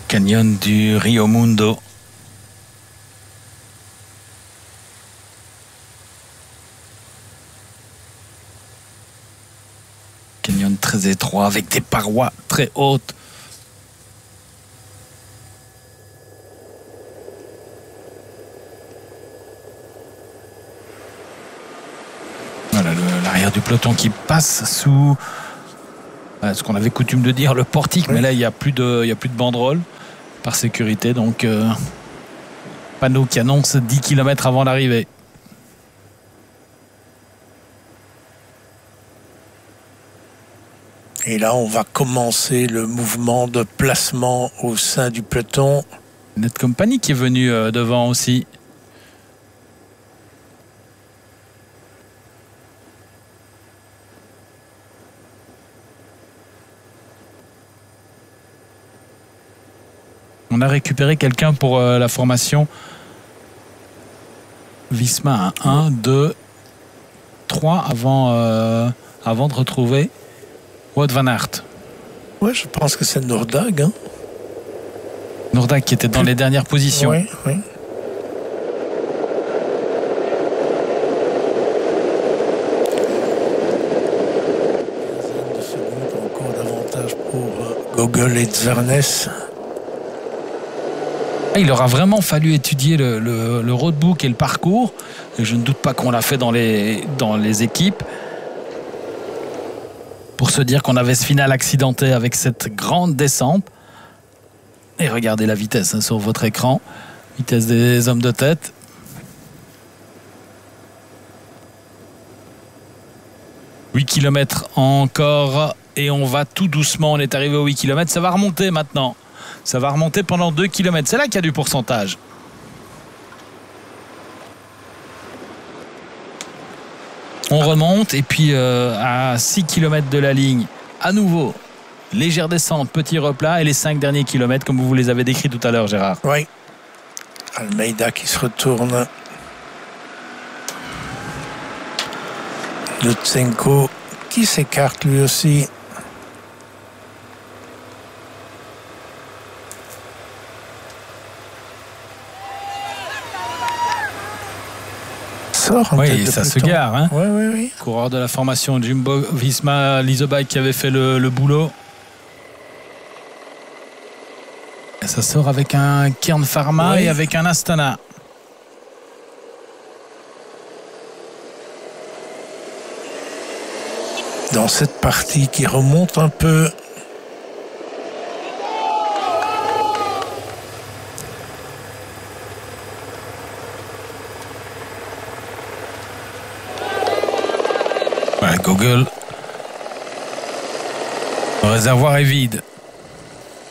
Canyon du Rio Mundo. Canyon très étroit avec des parois très hautes. Voilà l'arrière du peloton qui passe sous ce qu'on avait coutume de dire le portique, oui. Mais là il n'y a plus de banderole par sécurité, donc panneau qui annonce 10 km avant l'arrivée. Et là on va commencer le mouvement de placement au sein du peloton. Net Company qui est venu devant aussi. On a récupéré quelqu'un pour la formation Visma à 1, 2, 3 avant de retrouver Wout van Aert. Oui, je pense que c'est Noordag. Hein. Noordag qui était dans les dernières positions. Oui, oui. De secondes, encore davantage pour Gogol et Dzvarnes. Il aura vraiment fallu étudier le roadbook et le parcours. Et je ne doute pas qu'on l'a fait dans les équipes pour se dire qu'on avait ce final accidenté avec cette grande descente. Et regardez la vitesse sur votre écran. Vitesse des hommes de tête. « 8 km encore. Et on va tout doucement. On est arrivé aux 8 km. Ça va remonter maintenant. Ça va remonter pendant 2 km. C'est là qu'il y a du pourcentage. On remonte et puis à 6 km de la ligne, à nouveau, légère descente, petit replat et les 5 derniers kilomètres comme vous les avez décrits tout à l'heure, Gérard. Oui. Almeida qui se retourne. Lutsenko qui s'écarte lui aussi. Oui, ça se gare. Hein. Oui, oui, oui. Coureur de la formation Jumbo Visma Leasebike qui avait fait le boulot. Et ça sort avec un Kern Pharma, oui. Et avec un Astana. Dans cette partie qui remonte un peu. Google. Le réservoir est vide.